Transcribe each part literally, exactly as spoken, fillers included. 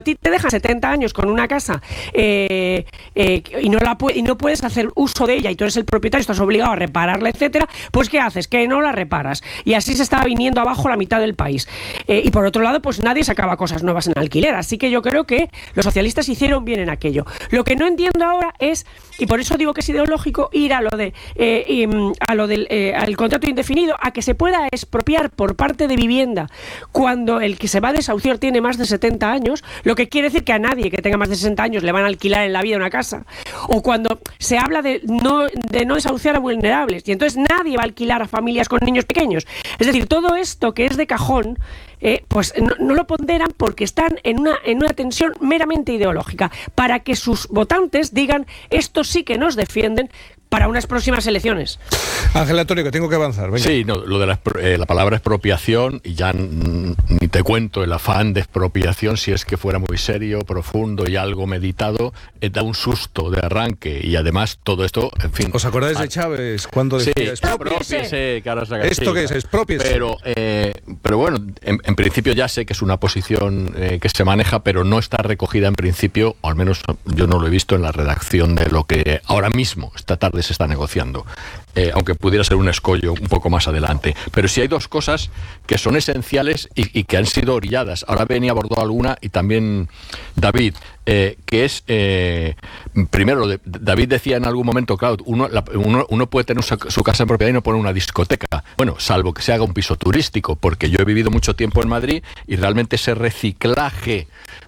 ti te dejan setenta años con una casa eh, eh, y, no la pu- y no puedes hacer uso de ella y tú eres el propietario, estás obligado a repararla, etcétera, pues ¿qué haces? Que no la reparas. Y así se está viniendo abajo la mitad del país. Eh, y por otro lado, pues nadie sacaba cosas nuevas en alquiler. Así que yo creo que los socialistas hicieron bien en aquello. Lo que no entiendo ahora es, y por eso digo que es ideológico, ir a lo de eh, y, a lo del eh, al contrato indefinido, a que se pueda expropiar por parte de vivienda cuando el que se va a desahuciar tiene más de setenta años, lo que quiere decir que a nadie que tenga más de sesenta años le van a alquilar en la vida una casa. O cuando se habla de no, de no desahuciar a vulnerables, y entonces nadie va a alquilar a familias con niños pequeños. Es decir, todo esto que es de cajón, eh, pues no, no lo ponderan porque están en una, en una tensión meramente ideológica, para que sus votantes digan, estos sí que nos defienden para unas próximas elecciones. Ángel Antonio, que tengo que avanzar. Venga. Sí, no, lo de la, eh, la palabra expropiación, y ya n- ni te cuento el afán de expropiación, si es que fuera muy serio, profundo y algo meditado, eh, da un susto de arranque, y además todo esto, en fin... ¿Os acordáis ah, de Chávez cuando sí, decía expropiese, que ahora saca- ¿Esto sí, qué es? Expropiese. Pero, eh, pero bueno, en, en principio ya sé que es una posición eh, que se maneja, pero no está recogida en principio, o al menos yo no lo he visto en la redacción de lo que ahora mismo, esta tarde, se está negociando, eh, aunque pudiera ser un escollo un poco más adelante. Pero sí hay dos cosas que son esenciales y, y que han sido orilladas. Ahora Beni abordó alguna y también David, eh, que es, eh, primero, de, David decía en algún momento, claro, uno, la, uno, uno puede tener su, su casa en propiedad y no poner una discoteca. Bueno, salvo que se haga un piso turístico, porque yo he vivido mucho tiempo en Madrid y realmente ese reciclaje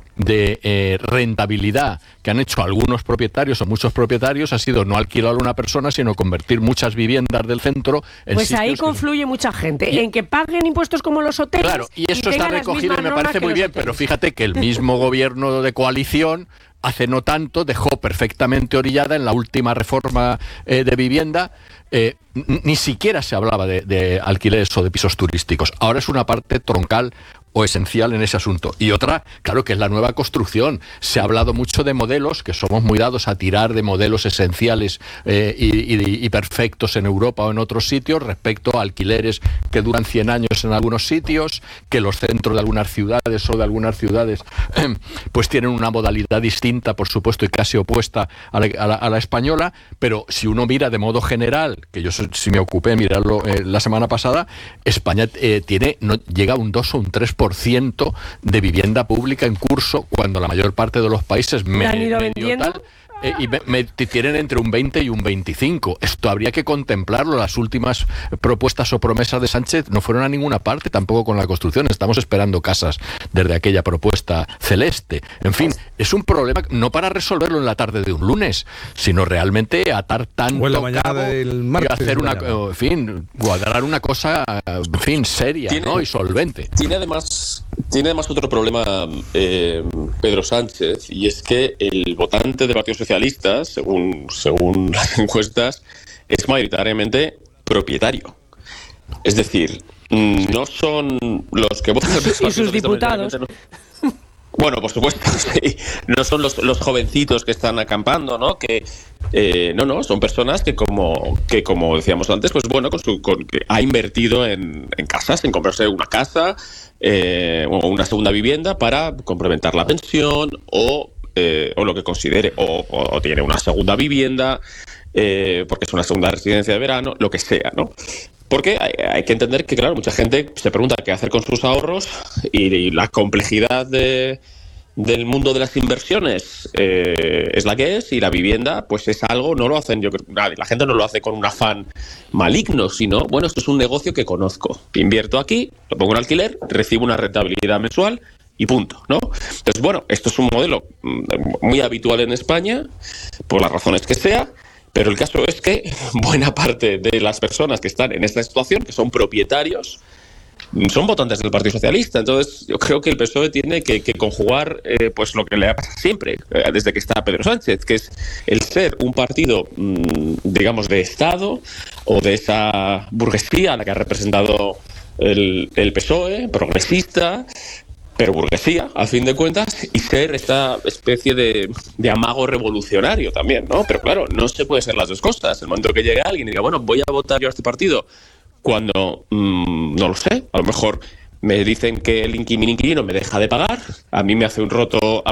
de eh, rentabilidad que han hecho algunos propietarios o muchos propietarios ha sido no alquilar a una persona, sino convertir muchas viviendas del centro en Pues ahí sitios confluye que... mucha gente, y... en que paguen impuestos como los hoteles. Claro, y eso y está recogido y me parece muy bien, pero fíjate que el mismo gobierno de coalición hace no tanto dejó perfectamente orillada en la última reforma eh, de vivienda. Eh, ni siquiera se hablaba de, de alquileres o de pisos turísticos. Ahora es una parte troncal o esencial en ese asunto. Y otra, claro, que es la nueva construcción. Se ha hablado mucho de modelos, que somos muy dados a tirar de modelos esenciales eh, y, y, y perfectos en Europa o en otros sitios, respecto a alquileres que duran cien años en algunos sitios, que los centros de algunas ciudades o de algunas ciudades eh, pues tienen una modalidad distinta, por supuesto, y casi opuesta a la, a la, a la española. Pero si uno mira de modo general, que yo si me ocupé de mirarlo eh, la semana pasada, España eh, tiene no llega a un dos o un tres por ciento de vivienda pública en curso, cuando la mayor parte de los países me, ¿La han ido medio vendiendo? tal, eh, y me, me, tienen entre un veinte y un veinticinco. Esto habría que contemplarlo. Las últimas propuestas o promesas de Sánchez no fueron a ninguna parte, tampoco con la construcción. Estamos esperando casas desde aquella propuesta celeste. En fin, es un problema no para resolverlo en la tarde de un lunes, sino realmente atar tanto o en la mañana cabo del martes, y hacer una, mañana. en fin, cuadrar una cosa, en fin, seria, Tiene, ¿no? Y solvente. Tiene además, tiene además otro problema eh, Pedro Sánchez, y es que el votante del Partido Socialista, según, según las encuestas, es mayoritariamente propietario. Es decir, no son los que votan al Partido Y sus Socialista, diputados. no. Bueno, por supuesto, sí. No son los, los jovencitos que están acampando, ¿no? Que eh, no, no, son personas que como que como decíamos antes, pues bueno, con su, con, que ha invertido en, en casas, en comprarse una casa eh, o una segunda vivienda para complementar la pensión o eh, o lo que considere, o, o, o tiene una segunda vivienda eh, porque es una segunda residencia de verano, lo que sea, ¿no? Porque hay, hay que entender que, claro, mucha gente se pregunta qué hacer con sus ahorros y, y la complejidad de, del mundo de las inversiones eh, es la que es, y la vivienda pues es algo, no lo hacen, yo creo, nadie, la gente no lo hace con un afán maligno, sino, bueno, esto es un negocio que conozco, invierto aquí, lo pongo en alquiler, recibo una rentabilidad mensual y punto, ¿no? Entonces, bueno, esto es un modelo muy habitual en España, por las razones que sea. Pero el caso es que buena parte de las personas que están en esta situación, que son propietarios, son votantes del Partido Socialista. Entonces yo creo que el P S O E tiene que, que conjugar eh, pues lo que le ha pasado siempre, eh, desde que está Pedro Sánchez, que es el ser un partido, mmm, digamos, de Estado, o de esa burguesía a la que ha representado el, el P S O E, progresista, pero burguesía, a fin de cuentas, y ser esta especie de, de amago revolucionario también, ¿no? Pero claro, no se puede ser las dos cosas. El momento que llegue alguien y diga, bueno, voy a votar yo a este partido, cuando, mmm, no lo sé, a lo mejor me dicen que el inquilino me deja de pagar, a mí me hace un roto